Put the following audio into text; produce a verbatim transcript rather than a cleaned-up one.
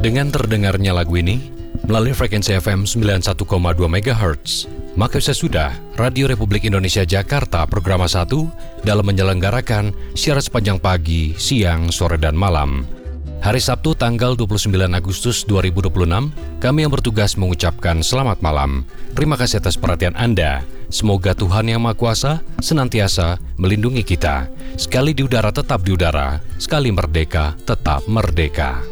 Dengan terdengarnya lagu ini melalui frekuensi F M sembilan puluh satu koma dua megahertz, maka bisa sudah Radio Republik Indonesia Jakarta Programa satu dalam menyelenggarakan siaran sepanjang pagi, siang, sore, dan malam. Hari Sabtu tanggal dua puluh sembilan Agustus dua ribu dua puluh enam, kami yang bertugas mengucapkan selamat malam. Terima kasih atas perhatian Anda. Semoga Tuhan Yang Maha Kuasa senantiasa melindungi kita. Sekali di udara tetap di udara, sekali merdeka tetap merdeka.